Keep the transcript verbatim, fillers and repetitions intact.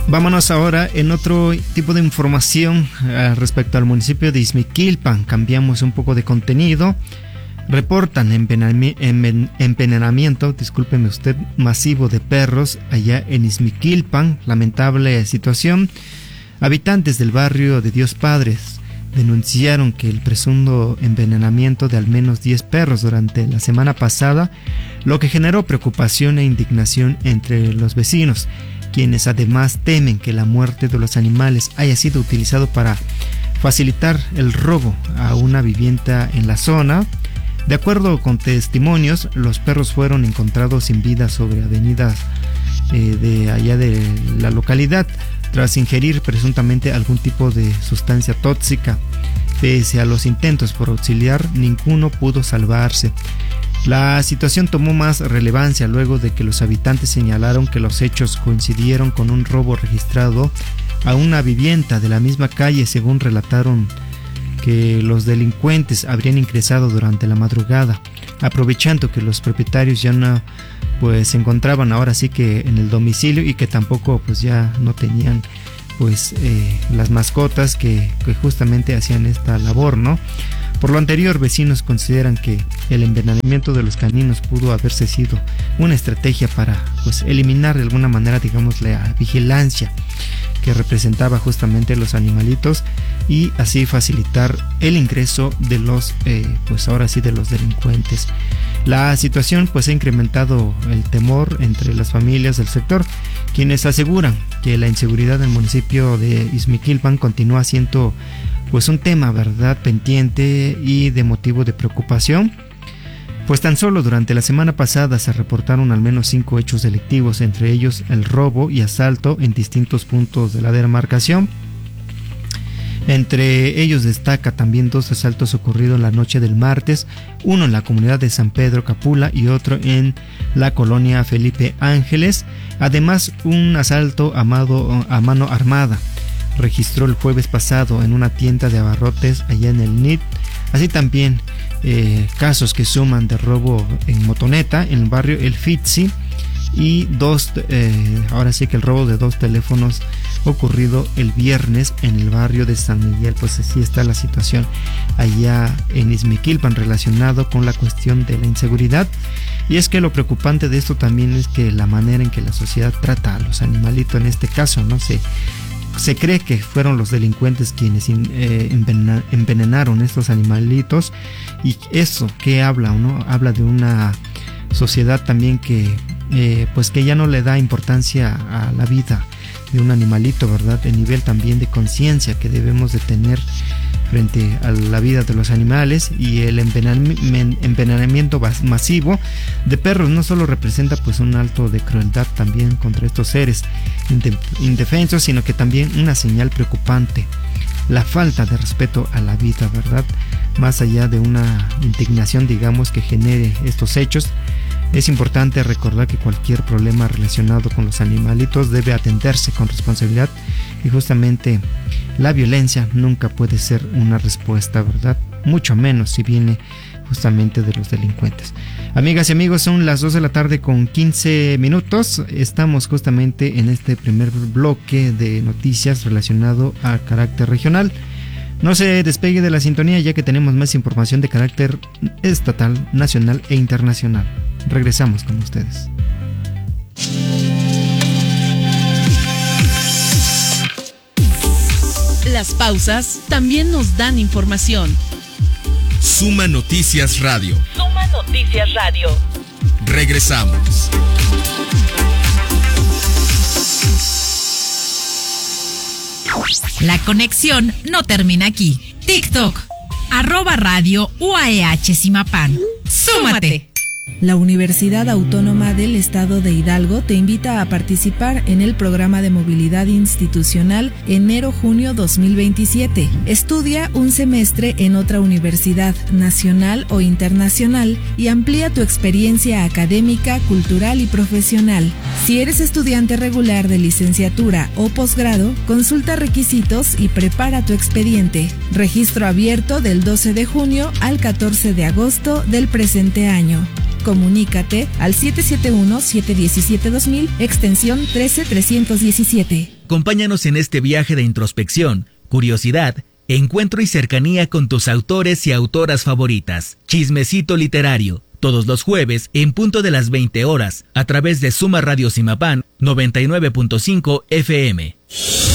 Vámonos ahora en otro tipo de información uh, respecto al municipio de Izmiquilpan. Cambiamos un poco de contenido. Reportan envenenamiento, discúlpeme usted, masivo de perros allá en Izmiquilpan. Lamentable situación. Habitantes del barrio de Dios Padres denunciaron que el presunto envenenamiento de al menos diez perros durante la semana pasada, lo que generó preocupación e indignación entre los vecinos, quienes además temen que la muerte de los animales haya sido utilizado para facilitar el robo a una vivienda en la zona. De acuerdo con testimonios, los perros fueron encontrados sin vida sobre avenidas eh, de allá de la localidad, tras ingerir presuntamente algún tipo de sustancia tóxica. Pese a los intentos por auxiliar, ninguno pudo salvarse. La situación tomó más relevancia luego de que los habitantes señalaron que los hechos coincidieron con un robo registrado a una vivienda de la misma calle, según relataron que los delincuentes habrían ingresado durante la madrugada, aprovechando que los propietarios ya no pues se encontraban ahora sí que en el domicilio y que tampoco pues ya no tenían pues eh, las mascotas que, que justamente hacían esta labor, ¿no? Por lo anterior, vecinos consideran que el envenenamiento de los caninos pudo haberse sido una estrategia para pues eliminar de alguna manera, digamos, la vigilancia que representaba justamente los animalitos y así facilitar el ingreso de los eh, pues ahora sí de los delincuentes. La situación pues ha incrementado el temor entre las familias del sector, quienes aseguran que la inseguridad del municipio de Izmiquilpan continúa siendo pues un tema, verdad, pendiente y de motivo de preocupación. Pues tan solo durante la semana pasada se reportaron al menos cinco hechos delictivos, entre ellos el robo y asalto en distintos puntos de la demarcación. Entre ellos destaca también dos asaltos ocurridos la noche del martes, uno en la comunidad de San Pedro Capula y otro en la colonia Felipe Ángeles. Además, un asalto a mano, a mano armada registró el jueves pasado en una tienda de abarrotes allá en el N I T. Así también eh, casos que suman de robo en motoneta en el barrio El Fitzi y dos, eh, ahora sí que el robo de dos teléfonos ocurrido el viernes en el barrio de San Miguel. Pues así está la situación allá en Izmiquilpan relacionado con la cuestión de la inseguridad. Y es que lo preocupante de esto también es que la manera en que la sociedad trata a los animalitos, en este caso, no sé, se cree que fueron los delincuentes quienes eh, envenena, envenenaron estos animalitos. Y eso que habla, ¿no? Habla de una sociedad también que eh, pues que ya no le da importancia a la vida de un animalito, ¿verdad? El nivel también de conciencia que debemos de tener frente a la vida de los animales. Y el envenenamiento masivo de perros no solo representa pues un acto de crueldad también contra estos seres indefensos, sino que también una señal preocupante, la falta de respeto a la vida, ¿verdad? Más allá de una indignación, digamos, que genere estos hechos, es importante recordar que cualquier problema relacionado con los animalitos debe atenderse con responsabilidad, y justamente la violencia nunca puede ser una respuesta, ¿verdad? Mucho menos si viene justamente de los delincuentes. Amigas y amigos, son las dos de la tarde con quince minutos. Estamos justamente en este primer bloque de noticias relacionado a carácter regional. No se despegue de la sintonía, ya que tenemos más información de carácter estatal, nacional e internacional. Regresamos con ustedes. Las pausas también nos dan información. Suma Noticias Radio. Suma Noticias Radio. Regresamos. La conexión no termina aquí. TikTok, arroba radio U A E H Zimapán. ¡Súmate! La Universidad Autónoma del Estado de Hidalgo te invita a participar en el programa de movilidad institucional enero-junio dos mil veintisiete. Estudia un semestre en otra universidad nacional o internacional y amplía tu experiencia académica, cultural y profesional. Si eres estudiante regular de licenciatura o posgrado, consulta requisitos y prepara tu expediente. Registro abierto del doce de junio al catorce de agosto del presente año. Comunícate al siete siete uno, siete uno siete, dos mil, extensión trece trescientos diecisiete. Acompáñanos en este viaje de introspección, curiosidad, encuentro y cercanía con tus autores y autoras favoritas. Chismecito literario, todos los jueves en punto de las veinte horas, a través de Suma Radio Zimapán noventa y nueve punto cinco F M.